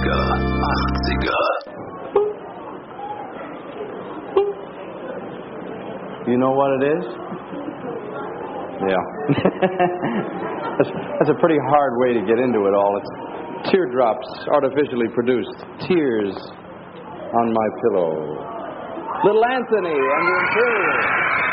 70er, 80er. You know what it is? Yeah. That's a pretty hard way to get into it all. It's teardrops artificially produced. Tears on my pillow. Little Anthony and the Imperials.